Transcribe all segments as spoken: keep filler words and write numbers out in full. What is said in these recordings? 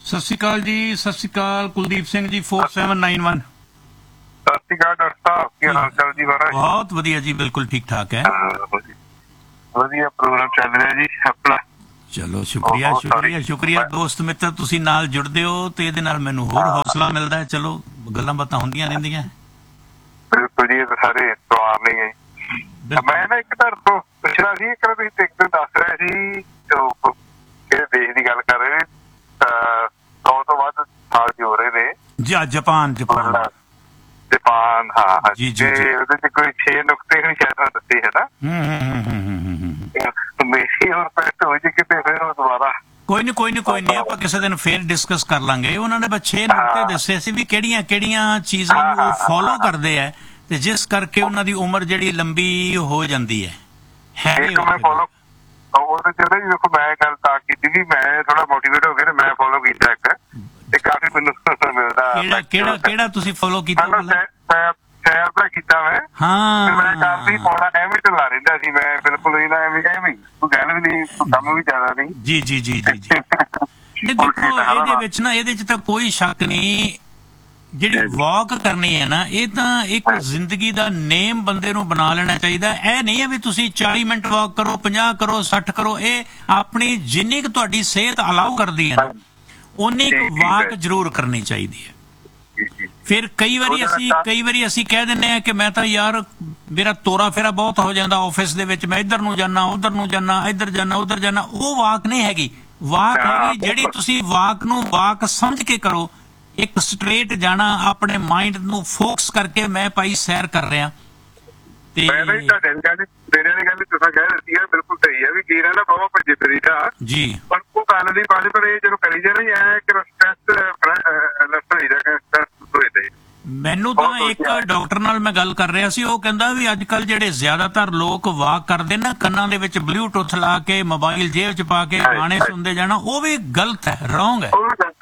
ਸਤਿ ਸ਼੍ਰੀ ਅਕਾਲ ਜੀ, ਸਤਿ ਸ਼੍ਰੀ ਅਕਾਲ Kuldeep Singh ji four seven nine one. ਸਤਿ ਸ਼੍ਰੀ ਅਕਾਲ ਡਾਕਟਰ ਸਾਹਿਬ, ਕੀ ਹਾਲ ਚਾਲ ਜੀ? ਮਹਾਰਾਜ ਬਹੁਤ ਵਧੀਆ ਜੀ, ਬਿਲਕੁਲ ਠੀਕ ਠਾਕ ਹੈ। ਵਧੀਆ ਪ੍ਰੋਗਰਾਮ ਚੱਲ ਰਿਹਾ ਜੀ ਆਪਣਾ। ਚਲੋ ਸ਼ੁਕਰੀਆ ਸ਼ੁਕਰੀਆ ਸ਼ੁਕਰੀਆ ਦੋਸਤ ਮਿੱਤਰ, ਤੁਸੀਂ ਨਾਲ ਜੁੜਦੇ ਹੋ ਤੇ ਇਹਦੇ ਨਾਲ ਮੈਨੂੰ ਹੋਰ ਹੌਸਲਾ ਮਿਲਦਾ ਹੈ। ਚਲੋ ਗੱਲਾਂ ਬਾਤਾਂ ਹੁੰਦੀਆਂ ਰਹਿੰਦੀਆਂ। ਬਿਲਕੁਲ ਜੀ, ਇਹ ਤਾਂ ਸਾਰੇ ਸਵਾਰ ਨਹੀਂ ਗਏ। ਮੈਂ ਨਾ ਇੱਕ ਤੁਹਾਡੇ ਤੋਂ ਪੁੱਛਣਾ ਸੀ, ਇੱਕ ਤੁਸੀਂ ਇੱਕ ਦਿਨ ਦੱਸ ਰਹੇ ਸੀ ਕਿਹੜੇ ਦੇਸ਼ ਦੀ ਗੱਲ ਕਰ ਰਹੇ ਸੌ ਤੋਂ ਵੱਧ ਸਾਲ ਜੀ ਹੋ ਰਹੇ ਨੇ ਜੀ। ਜਾਪਾਨ ਜਾਪਾਨ ਜਾਪਾਨ ਹਾਂ ਜੀ ਜੀ। ਉਹਦੇ ਚ ਕੋਈ ਛੇ ਨੁਕਤੇ ਵੀ ਸ਼ਾਇਦ ਦੱਸੇ ਹੈ ਨਾ। ਮੇਰੀ ਹੋਰ ਪੈਟ ਹੋ ਜੀ ਕਿਤੇ ਫਿਰ ਉਹ ਦੁਬਾਰਾ। ਕੋਈ ਨਹੀਂ ਕੋਈ ਨਹੀਂ ਕੋਈ ਨਹੀਂ, ਆਪਾਂ ਕਿਸੇ ਦਿਨ ਫੇਰ ਡਿਸਕਸ ਕਰ ਲਾਂਗੇ। ਉਹਨਾਂ ਨੇ ਬਸ ਛੇ ਨੁਕਤੇ ਦੱਸੇ ਸੀ ਵੀ ਕਿਹੜੀਆਂ ਕਿਹੜੀਆਂ ਚੀਜ਼ਾਂ ਨੂੰ ਉਹ ਫੋਲੋ ਕਰਦੇ ਹੈ ਤੇ ਜਿਸ ਕਰਕੇ ਉਹਨਾਂ ਦੀ ਉਮਰ ਜਿਹੜੀ ਲੰਬੀ ਹੋ ਜਾਂਦੀ ਹੈ। ਮੈਂ ਫੋਲੋ ਉਹਦੇ ਚ ਦੇਖੋ, ਮੈਂ ਗੱਲ ਤਾਂ ਕੀਤੀ ਵੀ ਮੈਂ ਥੋੜਾ ਮੋਟੀਵੇਟ ਹੋ ਗਿਆ, ਮੈਂ ਫੋਲੋ ਕੀਤਾ ਇੱਕ ਤੇ ਕਾਫੀ ਮੈਨੂੰ ਮਿਲਦਾ। ਕਿਹੜਾ ਕਿਹੜਾ ਕਿਹੜਾ ਤੁਸੀਂ ਫੋਲੋ ਕੀਤਾ? ਸੈਰ ਦਾ ਕੀਤਾ ਮੈਂ। ਹਾਂ ਮੈਂ ਕਾਫੀ ਪੌੜਾ ਐਵੇਂ ਢਲਾ ਰਹਿੰਦਾ ਸੀ ਮੈਂ, ਬਿਲਕੁਲ ਹੀ ਨਾ ਐਵੇਂ ਐਵੇਂ ਕੋਈ ਗੱਲ ਵੀ ਨਹੀਂ, ਕੰਮ ਵੀ ਜ਼ਿਆਦਾ ਨਹੀਂ। ਜੀ ਜੀ ਜੀ ਜੀ ਜੀ। ਦੇਖੋ ਇਹਦੇ ਵਿੱਚ ਨਾ, ਇਹਦੇ ਚ ਤਾਂ ਕੋਈ ਸ਼ੱਕ ਨਹੀਂ, ਜਿਹੜੀ ਵਾਕ ਕਰਨੀ ਹੈ ਨਾ, ਇਹ ਤਾਂ ਇੱਕ ਜ਼ਿੰਦਗੀ ਦਾ ਨੇਮ ਬੰਦੇ ਨੂੰ ਬਣਾ ਲੈਣਾ ਚਾਹੀਦਾ। ਇਹ ਨਹੀਂ ਹੈ ਵੀ ਤੁਸੀਂ ਚਾਲੀ ਮਿੰਟ ਵਾਕ ਕਰੋ, ਪੰਜਾਹ ਕਰੋ, ਸੱਠ ਕਰੋ। ਇਹ ਆਪਣੀ ਜਿੰਨੀ ਕੁ ਤੁਹਾਡੀ ਸਿਹਤ ਅਲਾਉ ਕਰਦੀ ਹੈ ਨਾ, ਉਨੀ ਕੁ ਵਾਕ ਜ਼ਰੂਰ ਕਰਨੀ ਚਾਹੀਦੀ ਹੈ। ਫਿਰ ਕਈ ਵਾਰੀ ਅਸੀਂ ਕਈ ਵਾਰੀ ਅਸੀਂ ਕਹਿ ਦਿੰਦੇ ਹਾਂ ਕਿ ਮੈਂ ਤਾਂ ਯਾਰ ਮੇਰਾ ਤੋਰਾ ਫੇਰਾ ਬਹੁਤ ਹੋ ਜਾਂਦਾ ਆਫਿਸ ਦੇ ਵਿੱਚ, ਮੈਂ ਇੱਧਰ ਨੂੰ ਜਾਣਾ ਉੱਧਰ ਨੂੰ ਜਾਣਾ, ਇੱਧਰ ਜਾਣਾ ਉੱਧਰ ਜਾਣਾ। ਉਹ ਵਾਕ ਨਹੀਂ ਹੈਗੀ। ਵਾਕ ਹੈਗੀ ਜਿਹੜੀ ਤੁਸੀਂ ਵਾਕ ਨੂੰ ਵਾਕ ਸਮਝ ਕੇ ਕਰੋ। ਇੱਕ ਸਟ੍ਰੇਟ ਜਾਣਾ, ਆਪਣੇ ਮਾਈਂਡ ਨੂੰ ਫੋਕਸ ਕਰਕੇ ਮੈਂ ਭਾਈ ਸੈਰ ਕਰ ਰਿਹਾ। ਤੇ ਮੇਰੇ ਨੇ ਗੱਲ ਤੁਸੀਂ ਕਹਿ ਦਿੱਤੀ ਹੈ, ਬਿਲਕੁਲ ਸਹੀ ਹੈ ਵੀ ਕੀ ਰਹਿਣਾ ਬਹੁਤ ਭੱਜੇ ਤਰੀ ਦਾ ਜੀ। ਪਰ ਉਹ ਗੱਲ ਦੀ ਬਾਤ ਪਰ ਇਹ ਜਦੋਂ ਕਰੀ ਜਾ ਰਹੀ ਹੈ ਕਿ ਮੈਨੂੰ ਤਾਂ ਇੱਕ ਡਾਕਟਰ ਨਾਲ ਮੈਂ ਗੱਲ ਕਰ ਰਿਹਾ ਸੀ, ਉਹ ਕਹਿੰਦਾ ਵੀ ਅੱਜ ਕੱਲ ਜਿਹੜੇ ਜ਼ਿਆਦਾਤਰ ਲੋਕ ਵਾਕ ਕਰਦੇ ਨਾ, ਕੰਨਾਂ ਦੇ ਵਿੱਚ ਬਲੂਟੁੱਥ ਲਾ ਕੇ ਮੋਬਾਈਲ ਜੇਬ ਚ ਪਾ ਕੇ ਗਾਣੇ ਸੁਣਦੇ ਜਾਣਾ, ਉਹ ਵੀ ਗਲਤ ਹੈ, ਰੋਂਗ ਹੈ।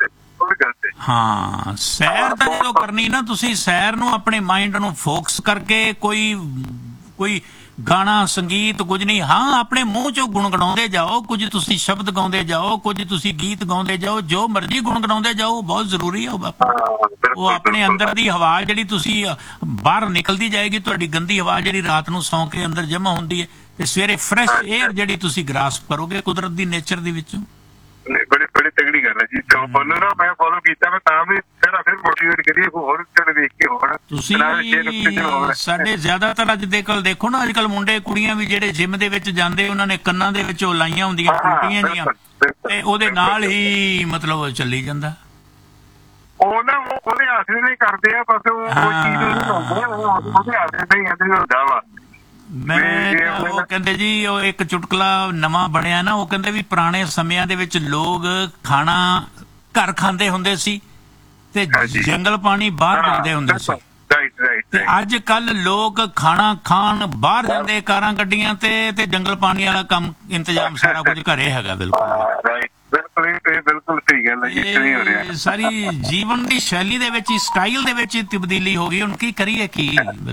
ਹਾਂ, ਸੈਰ ਤਾਂ ਜਦੋਂ ਕਰਨੀ ਨਾ, ਤੁਸੀਂ ਸੈਰ ਨੂੰ ਆਪਣੇ ਮਾਈਂਡ ਨੂੰ ਫੋਕਸ ਕਰਕੇ ਕੋਈ ਕੋਈ ਗਾਣਾ ਸੰਗੀਤ ਕੁਝ ਨਹੀਂ। ਹਾਂ, ਆਪਣੇ ਮੂੰਹ ਚੋਂ ਗੁਣਗੁਣਾਉਂਦੇ ਜਾਓ, ਕੁਝ ਤੁਸੀਂ ਸ਼ਬਦ ਗਾਉਂਦੇ ਜਾਓ, ਕੁਝ ਤੁਸੀਂ ਗੀਤ ਗਾਉਂਦੇ ਜਾਓ, ਜੋ ਮਰਜ਼ੀ ਗੁਣਗੁਣਾਉਂਦੇ ਜਾਓ, ਬਹੁਤ ਜ਼ਰੂਰੀ ਹੈ। ਉਹ ਆਪਣੇ ਅੰਦਰ ਦੀ ਹਵਾ ਜਿਹੜੀ ਤੁਸੀਂ ਬਾਹਰ ਨਿਕਲਦੀ ਜਾਏਗੀ, ਤੁਹਾਡੀ ਗੰਦੀ ਹਵਾ ਜਿਹੜੀ ਰਾਤ ਨੂੰ ਸੌਂ ਕੇ ਅੰਦਰ ਜਮ੍ਹਾਂ ਹੁੰਦੀ ਹੈ, ਤੇ ਸਵੇਰੇ ਫਰੈਸ਼ ਏਅਰ ਜਿਹੜੀ ਤੁਸੀਂ ਗ੍ਰਾਸਪ ਕਰੋਗੇ ਕੁਦਰਤ ਦੀ ਨੇਚਰ ਦੇ ਵਿੱਚੋਂ। ਬੜੀ ਬੜੀ ਤਗੜੀ ਗੱਲ ਹੈ ਜੀ। ਉਹਨੂੰ ਨਾ ਮੈਂ ਫੋਲੋ ਕੀਤਾ, ਮੈਂ ਤਾਂ ਵੀ ਫਿਰ ਫਿਰ ਮੋਟੀਵੇਟ ਕਰੀ ਹੋਰ ਦੇਖ ਕੇ ਹੋਰ ਤੁਸੀਂ ਸਾਡੇ ਜ਼ਿਆਦਾਤਰ ਅੱਜ ਦੇ ਕੱਲ ਦੇਖੋ ਨਾ, ਅੱਜ ਕੱਲ ਮੁੰਡੇ ਕੁੜੀਆਂ ਵੀ ਜਿਹੜੇ ਜਿਮ ਦੇ ਵਿੱਚ ਜਾਂਦੇ, ਉਹਨਾਂ ਨੇ ਕੰਨਾਂ ਦੇ ਵਿੱਚ ਉਹ ਲਾਈਆਂ ਹੁੰਦੀਆਂ ਟੂਟੀਆਂ ਜੀਆਂ, ਤੇ ਉਹਦੇ ਨਾਲ ਹੀ ਮਤਲਬ ਚੱਲੀ ਜਾਂਦਾ। ਉਹ ਨਾ ਉਹਦੇ ਆਸਰੇ ਨਹੀਂ ਕਰਦੇ ਆ, ਬਸ ਉਹ ਚੀਜ਼ ਉਹਦੇ ਆਸਰੇ ਨਹੀਂ ਹੁੰਦਾ ਵਾ। ਮੈਂ ਉਹ ਕਹਿੰਦੇ ਜੀ, ਉਹ ਇੱਕ ਚੁਟਕਲਾ ਨਵਾਂ ਬਣਿਆ ਨਾ, ਉਹ ਕਹਿੰਦੇ ਵੀ ਪੁਰਾਣੇ ਸਮਿਆਂ ਦੇ ਵਿੱਚ ਲੋਕ ਖਾਣਾ ਘਰ ਖਾਂਦੇ ਹੁੰਦੇ ਸੀ ਤੇ ਜੰਗਲ ਪਾਣੀ ਬਾਹਰ ਜਾਂਦੇ ਹੁੰਦੇ ਸੀ, ਤੇ ਅੱਜ ਕੱਲ ਲੋਕ ਖਾਣਾ ਖਾਣ ਬਾਹਰ ਜਾਂਦੇ, ਕਾਰਾਂ ਗੱਡੀਆਂ ਤੇ ਤੇ ਜੰਗਲ ਪਾਣੀ ਵਾਲਾ ਕੰਮ ਇੰਤਜ਼ਾਮ ਸਾਰਾ ਕੁਝ ਘਰੇ ਹੈਗਾ। ਬਿਲਕੁਲ ਬਿਲਕੁਲ ਸਹੀ ਗੱਲ ਹੈ। ਸਾਰੀ ਜੀਵਨ ਦੀ ਸ਼ੈਲੀ ਦੇ ਵਿੱਚ, ਸਟਾਈਲ ਦੇ ਵਿੱਚ ਤਬਦੀਲੀ ਹੋ ਗਈ। ਹੁਣ ਕੀ ਕਰੀਏ ਕੀ।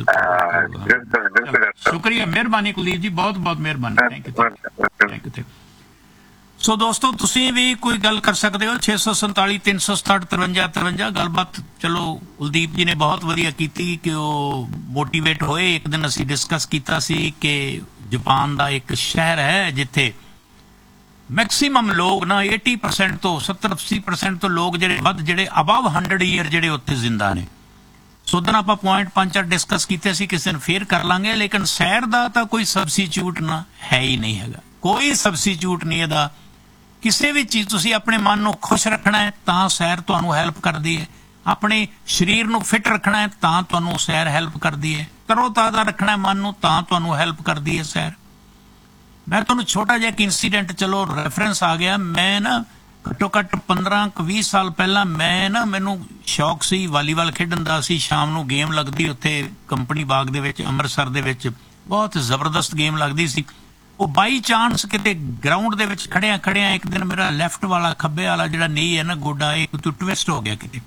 ਬਿਲਕੁਲ ਸ਼ੁਕਰੀਆ, ਮਿਹਰਬਾਨੀ ਕੁਲਦੀਪ ਜੀ, ਬਹੁਤ ਬਹੁਤ ਮਿਹਰਬਾਨੀ। Thank you thank you. ਸੋ ਦੋਸਤੋ, ਤੁਸੀਂ ਵੀ ਕੋਈ ਗੱਲ ਕਰ ਸਕਦੇ ਹੋ। ਛੇ ਸੌ ਸੰਤਾਲੀ ਤਿੰਨ ਸੌ ਸਤਾਹਠ ਤਰਵੰਜਾ ਤਰਵੰਜਾ ਗੱਲਬਾਤ। ਚਲੋ ਕੁਲਦੀਪ ਜੀ ਨੇ ਬਹੁਤ ਵਧੀਆ ਕੀਤੀ ਕਿ ਉਹ ਮੋਟੀਵੇਟ ਹੋਏ। ਇੱਕ ਦਿਨ ਅਸੀਂ ਡਿਸਕਸ ਕੀਤਾ ਸੀ ਕਿ ਜਾਪਾਨ ਦਾ ਇੱਕ ਸ਼ਹਿਰ ਹੈ ਜਿੱਥੇ ਮੈਕਸੀਮਮ ਲੋਕ ਨਾ अस्सी परसेंट ਤੋਂ सत्तर अस्सी परसेंट ਤੋਂ ਲੋਕ ਜਿਹੜੇ ਵੱਧ ਜਿਹੜੇ ਅਬਵ हंड्रेड ਈਅਰ ਜਿਹੜੇ ਉੱਥੇ ਜ਼ਿੰਦਾ ਨੇ। ਸੋ ਦਿਨ ਆਪਾਂ ਪੁਆਇੰਟ ਪੰਜ ਚਾਰ ਡਿਸਕਸ ਕੀਤੇ ਸੀ, ਕਿਸੇ ਦਿਨ ਫੇਰ ਕਰ ਲਾਂਗੇ। ਲੇਕਿਨ ਸੈਰ ਦਾ ਤਾਂ ਕੋਈ ਸਬਸਟੀਚਿਊਟ ਨਾ ਹੈ ਹੀ ਨਹੀਂ ਹੈਗਾ, ਕੋਈ ਸਬਸਟੀਚਿਊਟ ਨਹੀਂ ਇਹਦਾ। ਕਿਸੇ ਵੀ ਚੀਜ਼ ਤੁਸੀਂ ਆਪਣੇ ਮਨ ਨੂੰ ਖੁਸ਼ ਰੱਖਣਾ ਹੈ ਤਾਂ ਸੈਰ ਤੁਹਾਨੂੰ ਹੈਲਪ ਕਰਦੀ ਹੈ। ਆਪਣੇ ਸਰੀਰ ਨੂੰ ਫਿੱਟ ਰੱਖਣਾ ਹੈ ਤਾਂ ਤੁਹਾਨੂੰ ਸੈਰ ਹੈਲਪ ਕਰਦੀ ਹੈ। ਤਰੋ ਤਾਜ਼ਾ ਰੱਖਣਾ ਮਨ ਨੂੰ ਤਾਂ ਤੁਹਾਨੂੰ ਹੈਲਪ ਕਰਦੀ ਹੈ ਸੈਰ। ਮੈਂ ਤੁਹਾਨੂੰ ਛੋਟਾ ਜਿਹਾ ਇੱਕ ਇੰਸੀਡੈਂਟ, ਚਲੋ ਰੈਫਰੈਂਸ ਆ ਗਿਆ। ਮੈਂ ਨਾ ਘੱਟੋ ਘੱਟ ਪੰਦਰਾਂ ਕੁ ਵੀਹ ਸਾਲ ਪਹਿਲਾਂ ਮੈਂ ਨਾ ਮੈਨੂੰ ਸ਼ੌਕ ਸੀ ਵਾਲੀਬਾਲ ਖੇਡਣ ਦਾ। ਸੀ ਸ਼ਾਮ ਨੂੰ ਗੇਮ ਲੱਗਦੀ ਉੱਥੇ ਕੰਪਨੀ ਬਾਗ ਦੇ ਵਿੱਚ ਅੰਮ੍ਰਿਤਸਰ ਦੇ ਵਿੱਚ, ਬਹੁਤ ਜ਼ਬਰਦਸਤ ਗੇਮ ਲੱਗਦੀ ਸੀ। ਉਹ ਬਾਈ ਚਾਂਸ ਕਿਤੇ ਗਰਾਊਂਡ ਦੇ ਵਿੱਚ ਖੜਿਆ ਖੜਿਆ ਇੱਕ ਦਿਨ ਮੇਰਾ ਲੈਫਟ ਵਾਲਾ ਖੱਬੇ ਵਾਲਾ ਜਿਹੜਾ ਨੀ ਹੈ ਨਾ ਗੋਡਾ, ਇੱਕ ਤੋਂ ਟਵਿਸਟ ਹੋ ਗਿਆ ਕਿਤੇ।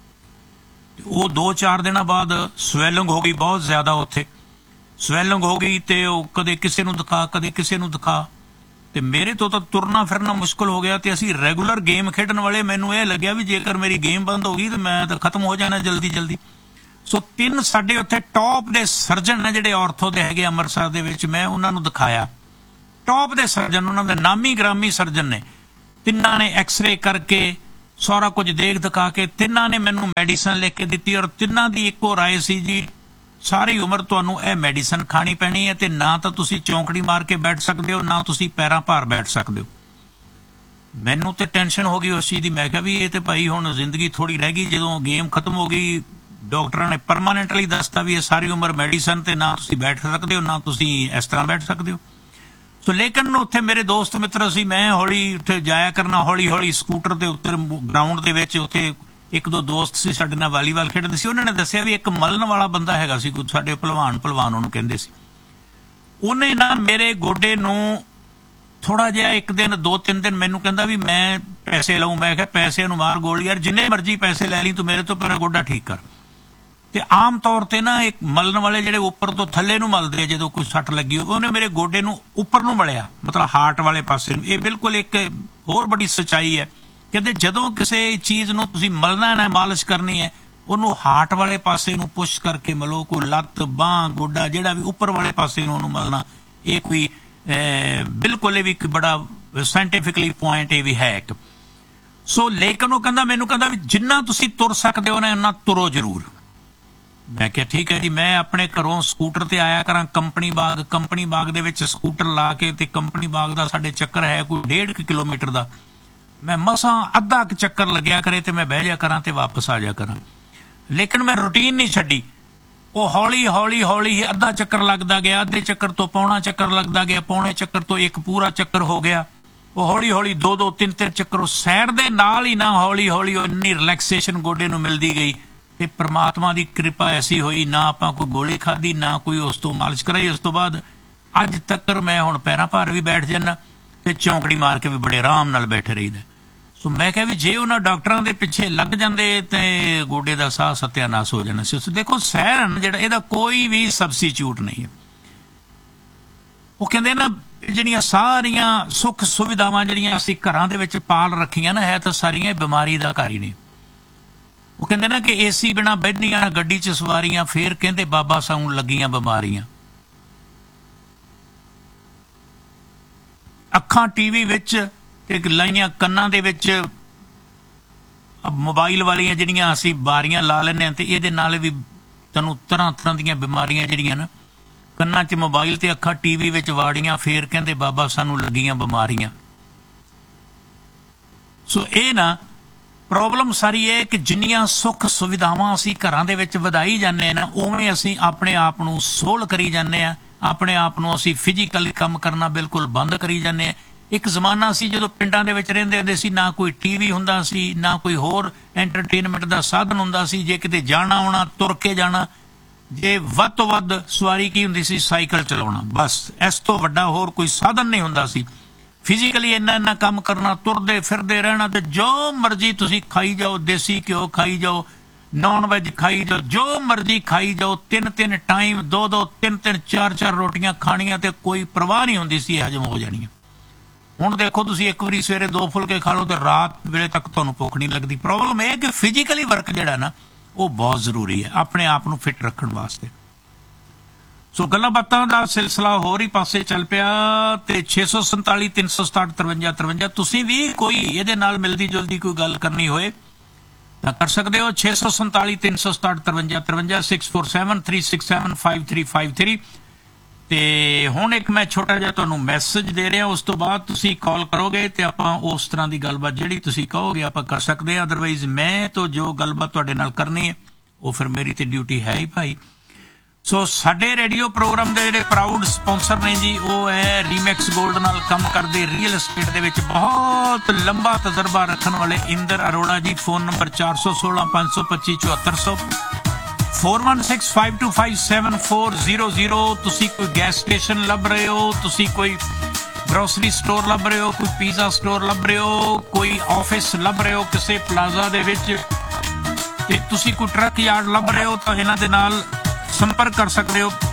ਉਹ ਦੋ ਚਾਰ ਦਿਨਾਂ ਬਾਅਦ ਸਵੈਲਿੰਗ ਹੋ ਗਈ ਬਹੁਤ ਜ਼ਿਆਦਾ। ਉੱਥੇ ਸਵੈਲਿੰਗ ਹੋ ਗਈ ਤੇ ਉਹ ਕਦੇ ਕਿਸੇ ਨੂੰ ਦਿਖਾ ਕਦੇ ਕਿਸੇ ਨੂੰ ਦਿਖਾ, ਤੇ ਮੇਰੇ ਤੋਂ ਤਾਂ ਤੁਰਨਾ ਫਿਰਨਾ ਮੁਸ਼ਕਲ ਹੋ ਗਿਆ ਤੇ ਅਸੀਂ ਰੈਗੂਲਰ ਗੇਮ ਖੇਡਣ ਵਾਲੇ ਮੈਨੂੰ ਇਹ ਲੱਗਿਆ ਵੀ ਜੇਕਰ ਮੇਰੀ ਗੇਮ ਬੰਦ ਹੋ ਗਈ ਤੇ ਮੈਂ ਤਾਂ ਖਤਮ ਹੋ ਜਾਣਾ ਜਲਦੀ ਜਲਦੀ। ਸੋ ਤਿੰਨ ਸਾਡੇ ਉੱਥੇ ਟੌਪ ਦੇ ਸਰਜਨ ਨੇ ਜਿਹੜੇ ਔਰਥੋ ਦੇ ਹੈਗੇ ਅੰਮ੍ਰਿਤਸਰ ਦੇ ਵਿੱਚ, ਮੈਂ ਉਹਨਾਂ ਨੂੰ ਦਿਖਾਇਆ। ਟੌਪ ਦੇ ਸਰਜਨ, ਉਹਨਾਂ ਦੇ ਨਾਮੀ ਗ੍ਰਾਮੀ ਸਰਜਨ ਨੇ। ਤਿੰਨਾਂ ਨੇ ਐਕਸਰੇ ਕਰਕੇ ਸਾਰਾ ਕੁਝ ਦੇਖ ਦਿਖਾ ਕੇ ਤਿੰਨਾਂ ਨੇ ਮੈਨੂੰ ਮੈਡੀਸਨ ਲਿਖ ਕੇ ਦਿੱਤੀ ਔਰ ਤਿੰਨਾਂ ਦੀ ਇੱਕੋ ਰਾਏ ਸੀ ਜੀ ਸਾਰੀ ਉਮਰ ਤੁਹਾਨੂੰ ਇਹ ਮੈਡੀਸਨ ਖਾਣੀ ਪੈਣੀ ਹੈ ਤੇ ਨਾ ਤਾਂ ਤੁਸੀਂ ਚੌਂਕੜੀ ਮਾਰ ਕੇ ਬੈਠ ਸਕਦੇ ਹੋ, ਨਾ ਤੁਸੀਂ ਪੈਰਾਂ ਭਾਰ ਬੈਠ ਸਕਦੇ ਹੋ। ਮੈਨੂੰ ਤੇ ਟੈਨਸ਼ਨ ਹੋ ਗਈ ਉਸ ਚੀਜ਼ ਦੀ। ਮੈਂ ਕਿਹਾ ਵੀ ਇਹ ਤੇ ਭਾਈ ਹੁਣ ਜ਼ਿੰਦਗੀ ਥੋੜੀ ਰਹਿ ਗਈ, ਜਦੋਂ ਗੇਮ ਖਤਮ ਹੋ ਗਈ ਡਾਕਟਰਾਂ ਨੇ ਪਰਮਾਨੈਂਟਲੀ ਦੱਸਤਾ ਵੀ ਇਹ ਸਾਰੀ ਉਮਰ ਮੈਡੀਸਨ ਤੇ ਨਾ ਤੁਸੀਂ ਬੈਠ ਸਕਦੇ ਹੋ ਨਾ ਤੁਸੀਂ ਇਸ ਤਰ੍ਹਾਂ ਬੈਠ ਸਕਦੇ ਹੋ। ਸੋ ਲੇਕਿਨ ਉੱਥੇ ਮੇਰੇ ਦੋਸਤ ਮਿੱਤਰ ਸੀ, ਮੈਂ ਹੌਲੀ ਉੱਥੇ ਜਾਇਆ ਕਰਨਾ, ਹੌਲੀ ਹੌਲੀ ਸਕੂਟਰ ਦੇ ਉੱਤੇ ਗਰਾਊਂਡ ਦੇ ਵਿੱਚ। ਉੱਥੇ ਇੱਕ ਦੋ ਦੋਸਤ ਸੀ ਸਾਡੇ ਨਾਲ ਵਾਲੀਬਾਲ ਖੇਡਦੇ ਸੀ, ਉਹਨਾਂ ਨੇ ਦੱਸਿਆ ਵੀ ਇੱਕ ਮਲਣ ਵਾਲਾ ਬੰਦਾ ਹੈਗਾ ਸੀ, ਕੁਝ ਸਾਡੇ ਭਲਵਾਨ ਭਲਵਾਨ ਉਹਨੂੰ ਕਹਿੰਦੇ ਸੀ। ਉਹਨੇ ਨਾ ਮੇਰੇ ਗੋਡੇ ਨੂੰ ਥੋੜਾ ਜਿਹਾ ਇੱਕ ਦਿਨ ਦੋ ਤਿੰਨ ਦਿਨ ਮੈਨੂੰ ਕਹਿੰਦਾ ਵੀ ਮੈਂ ਪੈਸੇ ਲਊਂ। ਮੈਂ ਕਿਹਾ ਪੈਸੇ ਨੂੰ ਮਾਰ ਗੋਲੀ, ਯਾਰ ਜਿੰਨੇ ਮਰਜ਼ੀ ਪੈਸੇ ਲੈ ਲਈ ਤੂੰ ਮੇਰੇ ਤੋਂ, ਮੇਰਾ ਗੋਡਾ ਠੀਕ ਕਰ। ਤੇ ਆਮ ਤੌਰ ਤੇ ਨਾ ਇੱਕ ਮਲਣ ਵਾਲੇ ਜਿਹੜੇ ਉੱਪਰ ਤੋਂ ਥੱਲੇ ਨੂੰ ਮਲਦੇ ਆ ਜਦੋਂ ਕੋਈ ਸੱਟ ਲੱਗੀ ਹੋਵੇ, ਉਹਨੇ ਮੇਰੇ ਗੋਡੇ ਨੂੰ ਉੱਪਰ ਨੂੰ ਮਲਿਆ, ਮਤਲਬ ਹਾਰਟ ਵਾਲੇ ਪਾਸੇ ਨੂੰ। ਇਹ ਬਿਲਕੁਲ ਇੱਕ ਹੋਰ ਬੜੀ ਸੱਚਾਈ ਹੈ। ਕਹਿੰਦੇ ਜਦੋਂ ਕਿਸੇ ਚੀਜ਼ ਨੂੰ ਤੁਸੀਂ ਮਲਣਾ ਨਾ, ਮਾਲਿਸ਼ ਕਰਨੀ ਹੈ, ਉਹਨੂੰ ਹਾਰਟ ਵਾਲੇ ਪਾਸੇ ਨੂੰ ਪੁਸ਼ ਕਰਕੇ ਮਲੋ। ਕੋਈ ਲੱਤ ਬਾਂਹ ਗੋਡਾ ਜਿਹੜਾ ਵੀ ਉੱਪਰ ਵਾਲੇ ਪਾਸੇ ਨੂੰ ਉਹਨੂੰ ਮਲਣਾ, ਇਹ ਕੋਈ ਬਿਲਕੁਲ ਇਹ ਵੀ ਇੱਕ ਬੜਾ ਸਾਇੰਟੀਫਿਕਲੀ ਪੁਆਇੰਟ ਇਹ ਵੀ ਹੈ ਇੱਕ। ਸੋ ਲੇਕਿਨ ਉਹ ਕਹਿੰਦਾ ਮੈਨੂੰ ਕਹਿੰਦਾ ਵੀ ਜਿੰਨਾ ਤੁਸੀਂ ਤੁਰ ਸਕਦੇ ਹੋ ਨਾ ਉਹਨਾਂ ਤੁਰੋ ਜ਼ਰੂਰ। ਮੈਂ ਕਿਹਾ ਠੀਕ ਹੈ ਜੀ। ਮੈਂ ਆਪਣੇ ਘਰੋਂ ਸਕੂਟਰ ਤੇ ਆਇਆ ਕਰਾਂ ਕੰਪਨੀ ਬਾਗ, ਕੰਪਨੀ ਬਾਗ ਦੇ ਵਿੱਚ ਸਕੂਟਰ ਲਾ ਕੇ ਤੇ ਕੰਪਨੀ ਬਾਗ ਦਾ ਸਾਡੇ ਚੱਕਰ ਹੈ ਕੋਈ ਡੇਢ ਕੁ ਕਿਲੋਮੀਟਰ ਦਾ। ਮੈਂ ਮਸਾਂ ਅੱਧਾ ਕੁ ਚੱਕਰ ਲੱਗਿਆ ਕਰੇ ਤੇ ਮੈਂ ਬਹਿ ਜਾ ਕਰਾਂ ਤੇ ਵਾਪਸ ਆ ਜਾ ਕਰਾਂ। ਲੇਕਿਨ ਮੈਂ ਰੂਟੀਨ ਨਹੀਂ ਛੱਡੀ। ਉਹ ਹੌਲੀ ਹੌਲੀ ਹੌਲੀ ਅੱਧਾ ਚੱਕਰ ਲੱਗਦਾ ਗਿਆ, ਅੱਧੇ ਚੱਕਰ ਤੋਂ ਪੌਣਾ ਚੱਕਰ ਲੱਗਦਾ ਗਿਆ, ਪੌਣੇ ਚੱਕਰ ਤੋਂ ਇੱਕ ਪੂਰਾ ਚੱਕਰ ਹੋ ਗਿਆ। ਉਹ ਹੌਲੀ ਹੌਲੀ ਦੋ ਦੋ ਤਿੰਨ ਤਿੰਨ ਚੱਕਰ। ਉਹ ਸੈਰ ਦੇ ਨਾਲ ਹੀ ਨਾ ਹੌਲੀ ਹੌਲੀ ਉਹ ਇੰਨੀ ਰਿਲੈਕਸੇਸ਼ਨ ਗੋਡੇ ਨੂੰ ਮਿਲਦੀ ਗਈ ਤੇ ਪ੍ਰਮਾਤਮਾ ਦੀ ਕਿਰਪਾ ਐਸੀ ਹੋਈ, ਨਾ ਆਪਾਂ ਕੋਈ ਗੋਲੀ ਖਾਧੀ ਨਾ ਕੋਈ ਉਸ ਤੋਂ ਮਾਲਿਸ਼ ਕਰਾਈ। ਉਸ ਤੋਂ ਬਾਅਦ ਅੱਜ ਤੱਕ ਮੈਂ ਹੁਣ ਪੈਰਾਂ ਭਾਰ ਵੀ ਬੈਠ ਜਾਂਦਾ ਤੇ ਚੌਂਕੜੀ ਮਾਰ ਕੇ ਵੀ ਬੜੇ ਆਰਾਮ ਨਾਲ ਬੈਠੇ ਰਹੀਦਾ। ਸੋ ਮੈਂ ਕਿਹਾ ਵੀ ਜੇ ਉਹਨਾਂ ਡਾਕਟਰਾਂ ਦੇ ਪਿੱਛੇ ਲੱਗ ਜਾਂਦੇ ਤੇ ਗੋਡੇ ਦਾ ਸਾਹ ਸਤਿਆਨਾਸ਼ ਹੋ ਜਾਣਾ ਸੀ। ਦੇਖੋ ਸੈਰ ਜਿਹੜਾ ਇਹਦਾ ਕੋਈ ਵੀ ਸਬਸਟੀਚਿਊਟ ਨਹੀਂ ਹੈ। ਉਹ ਕਹਿੰਦੇ ਨਾ ਜਿਹੜੀਆਂ ਸਾਰੀਆਂ ਸੁੱਖ ਸੁਵਿਧਾਵਾਂ ਜਿਹੜੀਆਂ ਅਸੀਂ ਘਰਾਂ ਦੇ ਵਿੱਚ ਪਾਲ ਰੱਖੀਆਂ ਨਾ, ਹੈ ਤਾਂ ਸਾਰੀਆਂ ਬਿਮਾਰੀ ਦਾ ਘਰ ਹੀ ਨੇ। ਉਹ ਕਹਿੰਦੇ ਨਾ ਕਿ ਏਸੀ ਬਿਨਾਂ ਬੈਠਣੀਆਂ ਗੱਡੀ 'ਚ ਸਵਾਰੀਆਂ, ਫੇਰ ਕਹਿੰਦੇ ਬਾਬਾ ਸਾਨੂੰ ਲੱਗੀਆਂ ਬਿਮਾਰੀਆਂ। ਅੱਖਾਂ ਟੀਵੀ ਵਿੱਚ ਤੇ ਲਾਈਆਂ ਕੰਨਾਂ ਦੇ ਵਿੱਚ ਮੋਬਾਈਲ ਵਾਲੀਆਂ ਜਿਹੜੀਆਂ ਅਸੀਂ ਬਾਰੀਆਂ ਲਾ ਲੈਂਦੇ ਹਾਂ ਤੇ ਇਹਦੇ ਨਾਲ ਵੀ ਤੁਹਾਨੂੰ ਤਰ੍ਹਾਂ ਤਰ੍ਹਾਂ ਦੀਆਂ ਬਿਮਾਰੀਆਂ ਜਿਹੜੀਆਂ ਨਾ ਕੰਨਾਂ 'ਚ ਮੋਬਾਈਲ ਤੇ ਅੱਖਾਂ ਟੀਵੀ ਵਿੱਚ ਵਾੜੀਆਂ, ਫੇਰ ਕਹਿੰਦੇ ਬਾਬਾ ਸਾਨੂੰ ਲੱਗੀਆਂ ਬਿਮਾਰੀਆਂ। ਸੋ ਇਹ ਨਾ ਪ੍ਰੋਬਲਮ ਸਾਰੀ ਇਹ ਕਿ ਜਿੰਨੀਆਂ ਸੁੱਖ ਸੁਵਿਧਾਵਾਂ ਅਸੀਂ ਘਰਾਂ ਦੇ ਵਿੱਚ ਵਧਾਈ ਜਾਂਦੇ ਹਾਂ ਨਾ, ਉਵੇਂ ਅਸੀਂ ਆਪਣੇ ਆਪ ਨੂੰ ਸੋਹਲ ਕਰੀ ਜਾਂਦੇ ਹਾਂ। ਆਪਣੇ ਆਪ ਨੂੰ ਅਸੀਂ ਫਿਜ਼ੀਕਲੀ ਕੰਮ ਕਰਨਾ ਬਿਲਕੁਲ ਬੰਦ ਕਰੀ ਜਾਂਦੇ ਹਾਂ। ਇੱਕ ਜ਼ਮਾਨਾ ਸੀ ਜਦੋਂ ਪਿੰਡਾਂ ਦੇ ਵਿੱਚ ਰਹਿੰਦੇ ਹੁੰਦੇ ਸੀ, ਨਾ ਕੋਈ ਟੀਵੀ ਹੁੰਦਾ ਸੀ, ਨਾ ਕੋਈ ਹੋਰ ਐਂਟਰਟੇਨਮੈਂਟ ਦਾ ਸਾਧਨ ਹੁੰਦਾ ਸੀ। ਜੇ ਕਿਤੇ ਜਾਣਾ ਆਉਣਾ ਤੁਰ ਕੇ ਜਾਣਾ, ਜੇ ਵੱਧ ਤੋਂ ਵੱਧ ਸਵਾਰੀ ਕੀ ਹੁੰਦੀ ਸੀ, ਸਾਈਕਲ ਚਲਾਉਣਾ, ਬਸ ਇਸ ਤੋਂ ਵੱਡਾ ਹੋਰ ਕੋਈ ਸਾਧਨ ਨਹੀਂ ਹੁੰਦਾ ਸੀ। ਫਿਜ਼ੀਕਲੀ ਇੰਨਾ ਇੰਨਾ ਕੰਮ ਕਰਨਾ, ਤੁਰਦੇ ਫਿਰਦੇ ਰਹਿਣਾ ਤੇ ਜੋ ਮਰਜ਼ੀ ਤੁਸੀਂ ਖਾਈ ਜਾਓ, ਦੇਸੀ ਘਿਓ ਖਾਈ ਜਾਓ, ਨੌਨ ਵੈਜ ਖਾਈ ਜਾਓ, ਜੋ ਮਰਜ਼ੀ ਖਾਈ ਜਾਓ। ਤਿੰਨ ਤਿੰਨ ਟਾਈਮ ਦੋ ਦੋ ਤਿੰਨ ਤਿੰਨ ਚਾਰ ਚਾਰ ਰੋਟੀਆਂ ਖਾਣੀਆਂ ਤੇ ਕੋਈ ਪਰਵਾਹ ਨਹੀਂ ਹੁੰਦੀ ਸੀ, ਹਜਮ ਹੋ ਜਾਣੀਆਂ। ਹੁਣ ਦੇਖੋ ਤੁਸੀਂ ਇੱਕ ਵਾਰੀ ਸਵੇਰੇ ਦੋ ਫੁਲਕੇ ਖਾ ਲਓ ਤੇ ਰਾਤ ਵੇਲੇ ਤੱਕ ਤੁਹਾਨੂੰ ਭੁੱਖ ਨਹੀਂ ਲੱਗਦੀ। ਪ੍ਰੋਬਲਮ ਇਹ ਕਿ ਫਿਜ਼ੀਕਲੀ ਵਰਕ ਜਿਹੜਾ ਨਾ ਉਹ ਬਹੁਤ ਜ਼ਰੂਰੀ ਹੈ ਆਪਣੇ ਆਪ ਨੂੰ ਫਿੱਟ ਰੱਖਣ ਵਾਸਤੇ। ਸੋ ਗੱਲਾਂ ਬਾਤਾਂ ਦਾ ਸਿਲਸਿਲਾ ਹੋਰ ਹੀ ਪਾਸੇ ਚੱਲ ਪਿਆ ਤੇ ਛੇ ਸੌ ਸੰਤਾਲੀ ਤਿੰਨ ਸੌ ਸਤਾਹਠ ਤਰਵੰਜਾ ਤਰਵੰਜਾ ਤੁਸੀਂ ਵੀ ਕੋਈ ਇਹਦੇ ਨਾਲ ਮਿਲਦੀ ਜੁਲਦੀ ਕੋਈ ਗੱਲ ਕਰਨੀ ਹੋਏ ਤਾਂ ਕਰ ਸਕਦੇ ਹੋ। ਛੇ ਸੌ ਸੰਤਾਲੀ ਤਿੰਨ ਸੌ ਸਤਾਹਠ ਤਰਵੰਜਾ ਤਰਵੰਜਾ six four seven three six seven five three five three. ਤੇ ਹੁਣ ਇੱਕ ਮੈਂ ਛੋਟਾ ਜਿਹਾ ਤੁਹਾਨੂੰ ਮੈਸੇਜ ਦੇ ਰਿਹਾ, ਉਸ ਤੋਂ ਬਾਅਦ ਤੁਸੀਂ ਕਾਲ ਕਰੋਗੇ ਤੇ ਆਪਾਂ ਉਸ ਤਰ੍ਹਾਂ ਦੀ ਗੱਲਬਾਤ ਜਿਹੜੀ ਤੁਸੀਂ ਕਹੋਗੇ ਆਪਾਂ ਕਰ ਸਕਦੇ ਹਾਂ। ਅਦਰਵਾਈਜ਼ ਮੈਂ ਤਾਂ ਜੋ ਗੱਲਬਾਤ ਤੁਹਾਡੇ ਨਾਲ ਕਰਨੀ ਹੈ ਉਹ ਫਿਰ ਮੇਰੀ ਤੇ ਡਿਊਟੀ ਹੈ ਹੀ ਭਾਈ। ਸੋ ਸਾਡੇ ਰੇਡੀਓ ਪ੍ਰੋਗਰਾਮ ਦੇ ਜਿਹੜੇ ਪ੍ਰਾਊਡ ਸਪਾਂਸਰ ਨੇ ਜੀ ਉਹ ਹੈ ਰੀਮੈਕਸ ਗੋਲਡ ਨਾਲ ਕੰਮ ਕਰਦੇ ਰੀਅਲ ਐਸਟੇਟ ਦੇ ਵਿੱਚ ਬਹੁਤ ਲੰਬਾ ਤਜਰਬਾ ਰੱਖਣ ਵਾਲੇ ਇੰਦਰ ਅਰੋੜਾ ਜੀ। ਫੋਨ ਨੰਬਰ ਚਾਰ ਸੌ ਸੋਲਾਂ ਪੰਜ ਸੌ ਪੱਚੀ ਚੁਹੱਤਰ ਸੌ four one six five two five seven four zero zero। ਤੁਸੀਂ ਕੋਈ ਗੈਸ ਸਟੇਸ਼ਨ ਲੱਭ ਰਹੇ ਹੋ, ਤੁਸੀਂ ਕੋਈ ਗਰੋਸਰੀ ਸਟੋਰ ਲੱਭ ਰਹੇ ਹੋ, ਕੋਈ ਪੀਜ਼ਾ ਸਟੋਰ ਲੱਭ ਰਹੇ ਹੋ, ਕੋਈ ਆਫਿਸ ਲੱਭ ਰਹੇ ਹੋ ਕਿਸੇ ਪਲਾਜ਼ਾ ਦੇ ਵਿੱਚ, ਤੇ ਤੁਸੀਂ ਕੋਈ ਟਰੱਕ ਯਾਰਡ ਲੱਭ ਰਹੇ ਹੋ ਤਾਂ ਇਹਨਾਂ ਦੇ ਨਾਲ ਸੰਪਰਕ ਕਰ ਸਕਦੇ ਹੋ।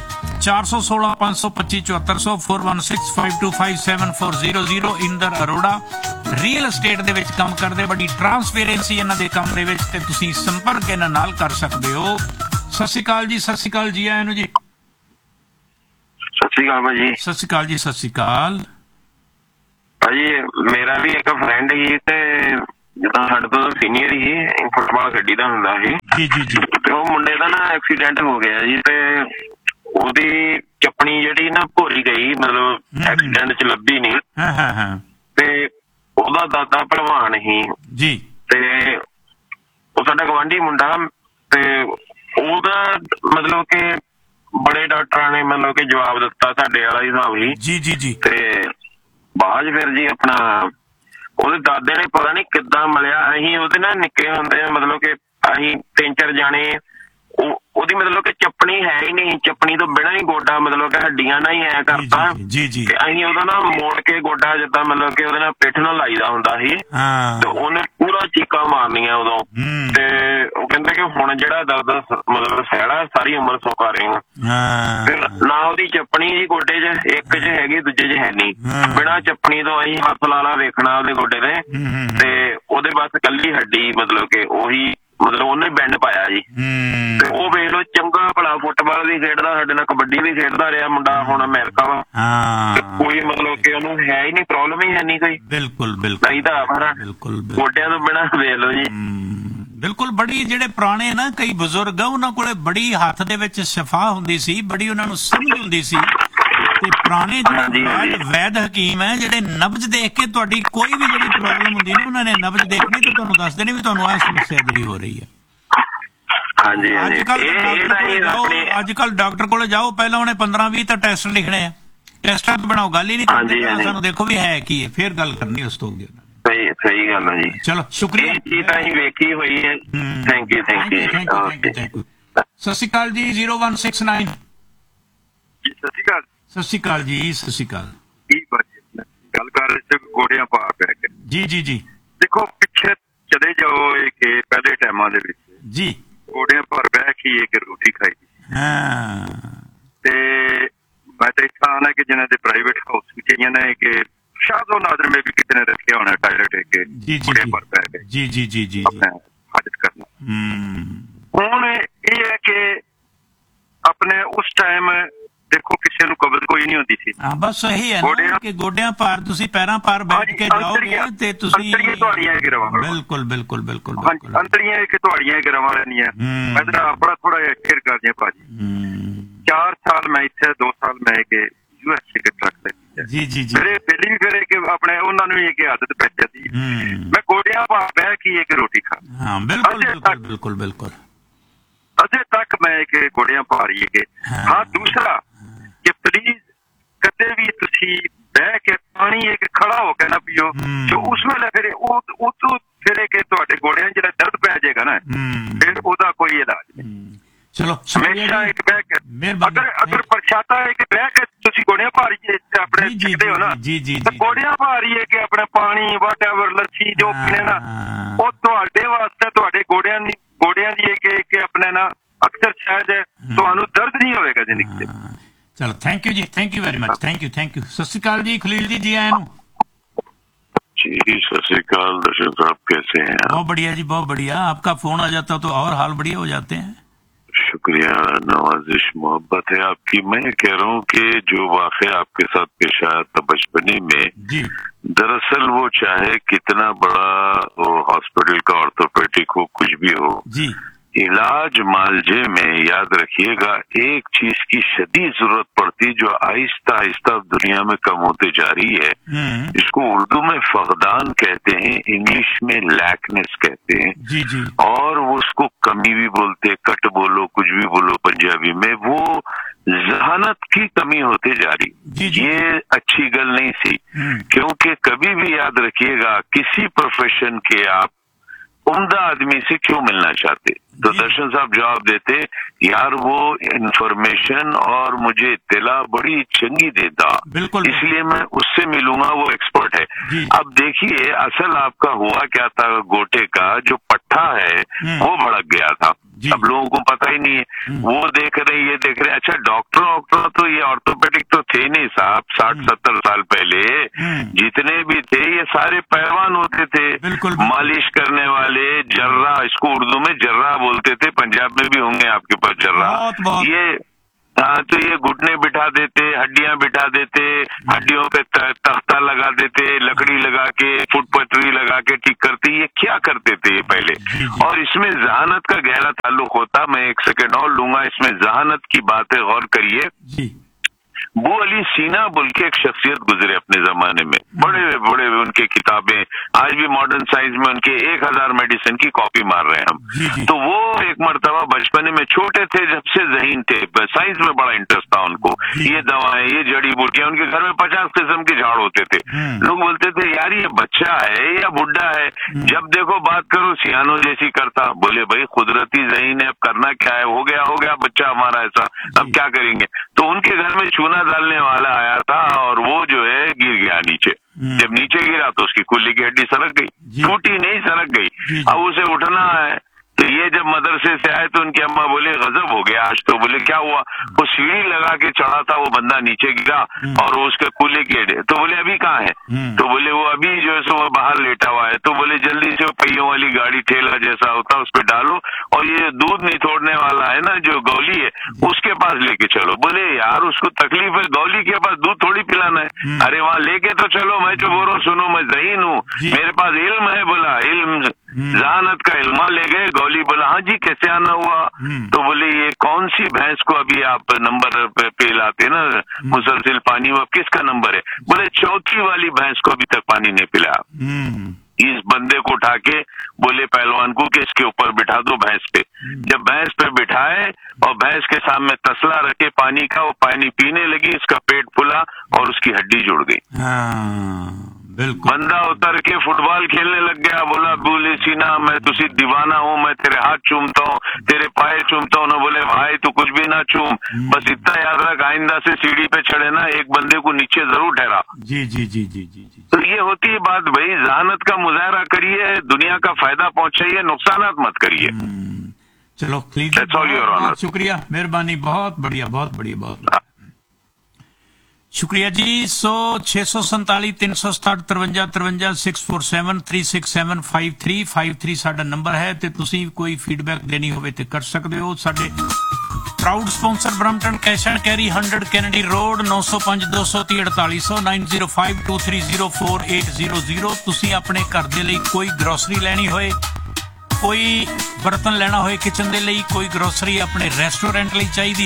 चार सौ सोलह पांच सौ पच्चीस चौहत्तर सौ four one six five to five seven four zero zero Inder Arora real estate ਦੇ ਵਿੱਚ ਕੰਮ ਕਰਦੇ ਬੜੀ ਟਰਾਂਸਪੇਰੈਂਸੀ ਇਹਨਾਂ ਦੇ ਕੰਮ ਦੇ ਵਿੱਚ ਤੇ ਤੁਸੀਂ ਸੰਪਰਕ ਇਹਨਾਂ ਨਾਲ ਕਰ ਸਕਦੇ ਹੋ। ਸਤਿ ਸ਼੍ਰੀ ਅਕਾਲ ਜੀ, ਸਤਿ ਸ਼੍ਰੀ ਅਕਾਲ ਜੀ, ਆਇਆਂ ਨੂੰ ਜੀ। ਸਤਿ ਸ਼੍ਰੀ ਅਕਾਲ ਭਾਜੀ। ਸਤਿ ਸ਼੍ਰੀ ਅਕਾਲ ਜੀ, ਸਤਿ ਸ਼੍ਰੀ ਅਕਾਲ ਭਾਜੀ। ਮੇਰਾ ਵੀ ਇੱਕ ਫਰੈਂਡ ਸੀ ਤੇ ਜਿੱਦਾਂ ਸਾਡੇ ਤੋਂ ਸੀਨੀਅਰ ਹੀ ਫੁੱਟਬਾਲ ਖੇਡੀ ਦਾ ਹੁੰਦਾ ਸੀ ਜੀ ਜੀ ਜੀ। ਤੇ ਉਹ ਮੁੰਡੇ ਦਾ ਨਾ ਐਕਸੀਡੈਂਟ ਹੋ ਗਿਆ ਜੀ ਤੇ ਉਹਦੀ ਚੱਪਣੀ ਜਿਹੜੀ ਨਾ ਭੋਰੀ ਗਈ, ਮਤਲਬ ਐਕਸੀਡੈਂਟ ਚ ਲੱਭੀ ਨਹੀਂ। ਹਾਂ ਹਾਂ ਹਾਂ। ਤੇ ਉਹਦਾ ਦਾਦਾ ਭਲਵਾਨ ਸੀ ਜੀ ਤੇ ਉਹ ਸਾਡਾ ਗਵਾਂਢੀ ਮੁੰਡਾ ਤੇ ਉਹਦਾ ਮਤਲਬ ਕਿ ਬੜੇ ਡਾਕਟਰਾਂ ਨੇ ਮਤਲਬ ਕਿ ਜਵਾਬ ਦਿੱਤਾ ਸਾਡੇ ਵਾਲਾ ਹਿਸਾਬ ਹੀ। ਜੀ ਜੀ ਜੀ। ਤੇ ਬਾਅਦ ਫਿਰ ਜੀ ਆਪਣਾ ਉਹਦੇ ਦਾਦੇ ਨੇ ਪਤਾ ਨਹੀਂ ਕਿੱਦਾਂ ਮਿਲਿਆ। ਅਸੀਂ ਉਹਦੇ ਨਾਲ ਨਿੱਕੇ ਹੁੰਦੇ ਆ, ਮਤਲਬ ਕਿ ਅਸੀਂ ਤਿੰਨ ਚਾਰ ਜਾਣੇ। ਉਹ ਉਹਦੀ ਮਤਲਬ ਕਿ ਚੱਪਣੀ ਹੈ ਹੀ ਨਹੀਂ, ਚੱਪਣੀ ਤੋਂ ਬਿਨਾਂ ਹੀ ਗੋਡਾ ਮਤਲਬ ਕਿ ਹੱਡੀਆਂ ਨਾਲ ਹੀ ਐ ਕਰਤਾ। ਜੀ ਜੀ। ਤੇ ਅਸੀਂ ਉਹਦਾ ਨਾ ਮੋੜ ਕੇ ਗੋਡਾ ਜਿੱਦਾਂ ਮਤਲਬ ਕਿ ਉਹਦੇ ਨਾਲ ਪਿੱਠ ਨਾਲ ਲਾਈਦਾ ਹੁੰਦਾ ਸੀ। ਤੇ ਉਹਨੇ ਪੂਰਾ ਚੀਕਾਂ ਮਾਰਨੀਆਂ ਉਦੋਂ। ਤੇ ਉਹ ਕਹਿੰਦਾ ਕਿ ਹੁਣ ਜਿਹੜਾ ਦਰਦ ਮਤਲਬ ਸਹਿਣਾ ਸਾਰੀ ਉਮਰ ਸੌਖਾ ਰਹੇਗਾ। ਨਾ ਉਹਦੀ ਚੱਪਣੀ ਜੀ ਗੋਡੇ 'ਚ ਇੱਕ 'ਚ ਹੈਗੀ, ਦੂਜੇ 'ਚ ਹੈ ਨਹੀਂ। ਬਿਨਾਂ ਚੱਪਣੀ ਤੋਂ ਅਸੀਂ ਹੱਥ ਲਾ ਲਾ ਵੇਖਣਾ ਉਹਦੇ ਗੋਡੇ ਤੇ ਤੇ ਉਹਦੇ ਬਸ ਕੱਲੀ ਹੱਡੀ ਮਤਲਬ ਕਿ ਉਹੀ ਮਤਲਬ ਉਹਨੇ ਬੈਂਡ ਪਾਇਆ ਜੀ। ਤੇ ਉਹ ਵੇਖ ਲਓ ਚੰਗਾ ਭਲਾ ਫੁੱਟਬਾਲ ਵੀ ਖੇਡਦਾ, ਸਾਡੇ ਨਾਲ ਕਬੱਡੀ ਵੀ ਖੇਡਦਾ ਰਿਹਾ ਮੁੰਡਾ, ਹੁਣ ਅਮਰੀਕਾ ਵਾ। ਕੋਈ ਮਤਲਬ ਕਿ ਉਹਨੂੰ ਹੈ ਹੀ ਨਹੀਂ, ਪ੍ਰੋਬਲਮ ਹੀ ਹੈ ਨਹੀਂ ਕੋਈ। ਬਿਲਕੁਲ ਬਿਲਕੁਲ। ਨਹੀਂ ਤਾਂ ਬਿਲਕੁਲ ਗੋਡਿਆਂ ਤੋਂ ਬਿਨਾਂ ਵੇਖ ਲਓ ਜੀ। ਬਿਲਕੁਲ। ਬੜੀ ਜਿਹੜੇ ਪੁਰਾਣੇ ਨਾ ਕਈ ਬਜ਼ੁਰਗ ਆ ਉਹਨਾਂ ਕੋਲੇ ਬੜੀ ਹੱਥ ਦੇ ਵਿੱਚ ਸ਼ਫਾ ਹੁੰਦੀ ਸੀ, ਬੜੀ ਉਹਨਾਂ ਨੂੰ ਸਮਝ ਹੁੰਦੀ ਸੀ। ਤੇ ਪੁਰਾਣੇ ਜਿਹੜੇ ਵੈਦ ਹਕੀਮ ਹੈ ਜਿਹੜੇ ਨਬਜ਼ ਦੇਖ ਕੇ ਤੁਹਾਡੀ ਕੋਈ ਵੀ ਜਿਹੜੀ ਪ੍ਰੋਬਲਮ ਹੁੰਦੀ ਨਾ ਉਹਨਾਂ ਨੇ ਨਬਜ਼ ਦੇਖਣੀ ਤੇ ਤੁਹਾਨੂੰ ਦੱਸਦੇ ਨੇ ਵੀ ਤੁਹਾਨੂੰ ਆਹ ਸਮੱਸਿਆ ਜਿਹੜੀ ਹੋ ਰਹੀ ਹੈ। ਅੱਜ ਕੱਲ ਅੱਜ ਕੱਲ ਡਾਕਟਰ ਕੋਲੇ ਜਾਓ, ਪਹਿਲਾਂ ਉਹਨੇ ਪੰਦਰਾਂ ਵੀਹ ਤਾਂ ਟੈਸਟ ਲਿਖਣੇ ਆ, ਟੈਸਟਾਂ ਤੋਂ ਬਣਾਓ ਗੱਲ ਹੀ ਨਹੀਂ ਕਰਦੇ। ਸਾਨੂੰ ਦੇਖੋ ਵੀ ਹੈ ਕੀ ਹੈ, ਫਿਰ ਗੱਲ ਕਰਨੀ ਉਸ ਤੋਂ ਅੱਗੇ। ਸਹੀ ਸਹੀ ਗੱਲ ਹੈ ਜੀ। ਚਲੋ ਸ਼ੁਕਰੀਆ। ਇਹ ਚੀਜ਼ ਤਾਂ ਅਸੀਂ ਵੇਖੀ ਹੋਈ ਹੈ। Thank you thank you thank you. ਸਤਿ ਸ਼੍ਰੀ ਅਕਾਲ ਜੀ। Zero one six nine. ਸਤਿ ਸ਼੍ਰੀ ਅਕਾਲ। ਸਤਿ ਸ਼੍ਰੀ ਅਕਾਲ ਜੀ। ਸਤਿ ਸ਼੍ਰੀ ਅਕਾਲ। ਕੀ ਗੱਲ ਕਰ ਰਹੇ ਸੀ ਗੋਡਿਆਂ ਭਾਰ ਪੈ ਕੇ? ਜੀ ਜੀ ਜੀ। ਦੇਖੋ ਪਿੱਛੇ ਚਲੇ ਜਾਓ ਇਹ ਕਿ ਪਹਿਲੇ ਟਾਈਮਾਂ ਦੇ ਵਿੱਚ ਜੀ ਗੋਡਿਆਂ ਭਾਰ ਬਹਿ ਕੇ ਇੱਕ ਰੋਟੀ ਖਾਈ। ਹਾਂ। ਤੇ ਮੈਂ ਤਾਂ ਇੱਥਾ ਆਣਾ ਕਿ ਜਿਹਨਾਂ ਦੇ ਪ੍ਰਾਈਵੇਟ ਹਾਊਸ ਵੀ ਕਈਆਂ ਨੇ ਕਿ ਸ਼ਾਇਦ ਨਾਦਰ में भी किसी ने रखे होना टॉयलेट के जी जी जी जी जी जी अपने हाजत करना। ਹੁਣ ਇਹ ਹੈ ਕਿ ਆਪਣੇ ਉਸ ਟਾਈਮ ਦੇਖੋ ਕਿਸੇ ਨੂੰ ਕਬਜ਼ ਕੋਈ ਨਹੀਂ ਹੁੰਦੀ ਸੀ। ਹਾਂ ਬਸ ਇਹੀ ਹੈ ਨਾ ਕਿ ਗੋਡਿਆਂ ਭਾਰ ਤੁਸੀਂ ਪੈਰਾਂ ਭਾਰ ਬੈਠ ਕੇ ਜਾਓਗੇ ਤੇ ਤੁਸੀਂ ਤੁਹਾਡੀਆਂ ਗਿਰਵਾਂ। ਬਿਲਕੁਲ ਬਿਲਕੁਲ ਬਿਲਕੁਲ। ਅੰਤਰੀਆਂ ਇੱਕ ਤੁਹਾਡੀਆਂ ਗਿਰਵਾਂ ਲੈਣੀਆਂ। ਮੈਂ ਤਾਂ ਆਪਣਾ ਥੋੜਾ ਜਿਹਾ ਸ਼ੇਅਰ ਕਰਦੀਆਂ ਭਾਜੀ। ਚਾਰ ਸਾਲ ਮੈਂ ਇੱਥੇ, ਦੋ ਸਾਲ ਮੈਂ ਕਿ ਯੂ ਐਸ ਏ ਟਰੱਕ ਤੇ ਜੀ ਜੀ ਜੀ। ਮੇਰੇ ਪਹਿਲੀ ਵੀ ਫਿਰ ਕਿ ਆਪਣੇ ਉਹਨਾਂ ਨੂੰ ਇਹ ਆਦਤ ਪੈ ਜਾਂਦੀ ਮੈਂ ਗੋਡਿਆਂ ਭਾਰ ਬਹਿ ਕੇ ਇੱਕ ਰੋਟੀ ਖਾ। ਹਾਂ ਬਿਲਕੁਲ ਬਿਲਕੁਲ ਬਿਲਕੁਲ ਬਿਲਕੁਲ। ਅਜੇ ਤੱਕ ਮੈਂ ਕਿ ਗੋਡਿਆਂ ਭਾਰੀ ਹੈ। ਹਾਂ ਦੂਸਰਾ ਕਿ ਪਲੀਜ਼ ਕਦੇ ਵੀ ਤੁਸੀਂ ਬਹਿ ਕੇ ਪਾਣੀ ਇੱਕ ਖੜਾ ਹੋ ਕੇ ਨਾ ਪੀਓ। ਜੋ ਉਸ ਵੇਲੇ ਫਿਰ ਉਹ ਤੋਂ ਫਿਰ ਕਿ ਤੁਹਾਡੇ ਗੋਡਿਆਂ ਜਿਹੜਾ ਦਰਦ ਪੈ ਜਾਏਗਾ ਨਾ ਫਿਰ ਉਹਦਾ ਕੋਈ ਇਲਾਜ ਨਹੀਂ। ਚਲੋ ਹਮੇਸ਼ਾ ਇੱਕ ਬਹਿ ਕੇ ਅਗਰ ਅਗਰ ਪਰਛਾਤਾ ਹੈ ਕਿ ਬਹਿ ਕੇ ਤੁਸੀਂ ਗੋਡਿਆਂ ਭਾਰੀ ਆਪਣੇ ਚੱਕਦੇ ਹੋ ਨਾ ਤਾਂ ਗੋਡਿਆਂ ਭਾਰੀ ਹੈ ਕਿ ਆਪਣਾ ਪਾਣੀ ਵਾਟ ਐਵਰ ਲੱਸੀ ਜੋ ਪੀਣੇ ਨਾ ਉਹ ਤੁਹਾਡੇ ਵਾਸਤੇ ਤੁਹਾਡੇ ਗੋਡਿਆਂ ਦੀ ਗੋਡਿਆਂ ਦੀ ਕਿ ਆਪਣੇ ਨਾ ਅਕਸਰ ਸ਼ਾਇਦ ਤੁਹਾਨੂੰ ਦਰਦ ਨਹੀਂ ਹੋਵੇਗਾ ਜ਼ਿੰਦਗੀ 'ਚ। ਚਲੋ ਥੈਂਕ ਯੂ ਜੀ, thank you very much. Thank you thank you. सत श्री अकाल जी खलील जी, जी आयन जी। सत श्री अकाल दर्शन साहब, कैसे हैं? बहुत बढ़िया जी, बहुत बढ़िया। आपका फोन आ जाता तो और हाल बढ़िया हो जाते हैं। शुक्रिया, नवाजिश मोहब्बत है आपकी। मैं कह रहा हूँ कि जो वाकया आपके साथ पेश आया था बचपने में जी, दरअसल वो चाहे कितना बड़ा हॉस्पिटल का ऑर्थोपेडिक हो कुछ भी हो जी, इलाज मालजे में याद रखिएगा एक चीज की शदीद जरूरत पड़ती जो आहिस्ता आहिस्ता दुनिया में कम होते जा रही है। इसको उर्दू में फकदान कहते हैं, इंग्लिश में लैकनेस कहते हैं जी जी। और वो उसको कमी भी बोलते, कट बोलो कुछ भी बोलो पंजाबी में, वो जहानत की कमी होते जा रही जी जी। ये अच्छी गल नहीं सी, क्योंकि कभी भी याद रखिएगा किसी प्रोफेशन के आप उम्दा आदमी से क्यों मिलना चाहते? तो दर्शन साहब जवाब देते यार वो इंफॉर्मेशन और मुझे इत्तला बड़ी चंगी देता, इसलिए मैं उससे मिलूंगा, वो एक्सपर्ट है। अब देखिए असल आपका हुआ क्या था, गोटे का जो पट्टा है वो भड़क गया था अब लोगों को पता ही नहीं है, वो देख रहे हैं, ये देख रहे हैं। अच्छा डॉक्टर डॉक्टर तो ये ऑर्थोपेडिक तो थे नहीं साहब, साठ सत्तर साल पहले जितने भी थे ये सारे पहलवान होते थे, मालिश करने वाले, जर्रा, इसको उर्दू में जर्रा बोलते थे, पंजाब में भी होंगे आपके पास जर्रा। ये हाँ, तो ये घुटने बिठा देते, हड्डियां बिठा देते, हड्डियों पे तख्ता लगा देते, लकड़ी लगा के, फुट पटरी लगा के ठीक करते। ये क्या करते थे ये पहले? और इसमें जहानत का गहरा ताल्लुक होता। मैं एक सेकंड और लूंगा, इसमें जहानत की बातें गौर करिए। बू अली सीना बोल के एक शख्सियत गुजरे अपने जमाने में, बड़े बड़े उनके किताबें, आज भी मॉडर्न साइंस में उनके एक हजार मेडिसिन की कॉपी मार रहे हैं हम। तो वो एक मर्तबा बचपन में छोटे थे, जब से ज़हीन थे, साइंस में बड़ा इंटरेस्ट था उनको, ये दवाएं, ये जड़ी बूटियां, उनके घर में पचास किस्म के झाड़ होते थे। लोग बोलते थे यार ये बच्चा है या बुढ़ा है, जब देखो बात करो सियानो जैसी करता। बोले भाई कुदरती ज़हीन है, अब करना क्या है, हो गया हो गया बच्चा हमारा ऐसा, अब क्या करेंगे। तो उनके घर में चूना डालने वाला आया था और वो जो है गिर गया नीचे। जब नीचे गिरा तो उसकी कुल्ली की हड्डी सरक गई, टूटी नहीं सरक गई। अब उसे उठना है, तो ये जब मदरसे से आए तो उनकी अम्मा बोले गजब हो गया आज तो। बोले क्या हुआ? वो सीढ़ी लगा के चढ़ा था, वो बंदा नीचे गिरा और उसके कुल्ले के हड्डी। तो बोले अभी कहाँ है? तो बोले वो अभी जो है सो वो बाहर लेटा हुआ है। तो बोले जल्दी से पहियों वाली गाड़ी, ठेला जैसा होता है, उस पर डालो और ये दूध निथोड़ने वाला है ना जो गौली है, उसके पास लेके चलो। बोले यार उसको तकलीफ है, गौली के पास दूध थोड़ी पिलाना है। अरे वहां लेके तो चलो, मैं जो बोल रहा हूँ सुनो, मैं ज़हीन हूँ, मेरे पास इल्म है। बोला इल्म, जहानत का इल्मा ले गए। गौली बोला हाँ जी कैसे आना हुआ? तो बोले ये कौन सी भैंस को अभी आप नंबर पे, पे लाते ना मुसलसिल पानी, वो किसका नंबर है? बोले चौथी वाली भैंस को अभी तक पानी नहीं पिलाया। इस बंदे को उठा के बोले पहलवान को कि इसके ऊपर बिठा दो भैंस पे। जब भैंस पे बिठाए और भैंस के सामने तसला रखे पानी का, वो पानी पीने लगी, इसका पेट फूला और उसकी हड्डी जुड़ गई। बंदा उतर के फुटबॉल खेलने लग गया। बोला बोले सीना मैं तुझे दीवाना हूँ, मैं तेरे हाथ चूमता हूँ, तेरे पाए चूमता हूँ। बोले भाई तू कुछ भी ना चूम, बस इतना याद रख आइंदा से सीढ़ी पे चढ़े ना एक बंदे को नीचे जरूर ठहरा। जी जी जी जी जी जी। तो ये होती है बात भाई, जहानत का मुजाहरा करिए, दुनिया का फायदा पहुंचाइए, नुकसानात मत करिए। चलो बहुत शुक्रिया, मेहरबानी, बहुत बढ़िया बहुत बढ़िया बहुत शुक्रिया जी। सो छे सौ संताली तीन सौ सताठ तिरवंजा तिरवंजा six four seven three six seven five three five three साडा नंबर है ते तुसी कोई फीडबैक देनी होवे ते कर सकते हो। साडे proud sponsor Brampton cash and carry hundred Kennedy road नौ सौ पांच दो सौ तीह अड़ताली सौ nine zero five to three zero four eight zero zero. तुसी अपने घर दे लई कोई ग्रोसरी लैनी होए, कोई बर्तन लेना होए किचन दे लई, कोई ग्रोसरी अपने रेस्टोरेंट लई चाहिदी